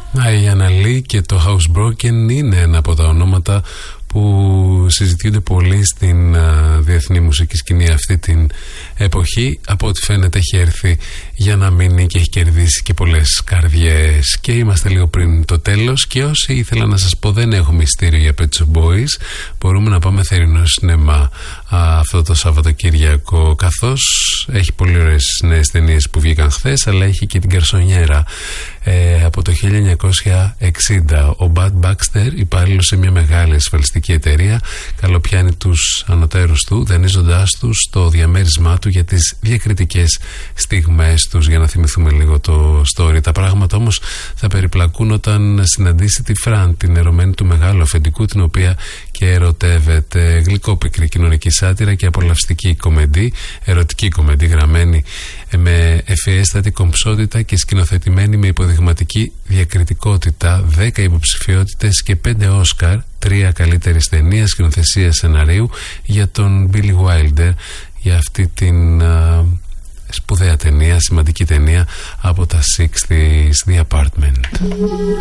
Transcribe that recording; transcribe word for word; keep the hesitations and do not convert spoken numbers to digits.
Η Αναλή και το Housebroken είναι ένα από τα ονόματα που συζητιούνται πολύ στην uh, διεθνή μουσική σκηνή αυτή την εποχή. Από ό,τι φαίνεται έχει έρθει για να μείνει και έχει κερδίσει και πολλές καρδιές. Και είμαστε λίγο πριν το τέλος, και όσοι ήθελα να σας πω δεν έχω μυστήριο για Pet Shop Boys, μπορούμε να πάμε θερινό σινεμά uh, αυτό το Σαββατοκύριακο, καθώς έχει πολύ ωραίες νέες ταινίες που βγήκαν χθες, αλλά έχει και την Καρσονιέρα ε, από το χίλια εννιακόσια εξήντα. Ο Bud Baxter, υπάλληλος σε μια μεγάλη ασφαλιστική εταιρεία, καλοπιάνει τους ανωτέρους του, δανείζοντάς τους το διαμέρισμά του για τις διακριτικές στιγμές τους. Για να θυμηθούμε λίγο το story. Τα πράγματα όμως θα περιπλακούν όταν συναντήσει τη Φραν, την ερωμένη του μεγάλου αφεντικού, την οποία και ερωτεύεται. Γλυκόπικρη κοινωνική σάτυρα και απολαυστική κομμεντή, ερωτική κομμεντή γραμμένη με ευφιέστατη κομψότητα και σκηνοθετημένη με υποδειγματική διακριτικότητα. Δέκα υποψηφιότητες και πέντε Όσκαρ, τρία καλύτερης ταινίας, σκηνοθεσία σεναρίου για τον Billy Wilder, για αυτή την uh, σπουδαία ταινία, σημαντική ταινία από τα εξήντα, The Apartment.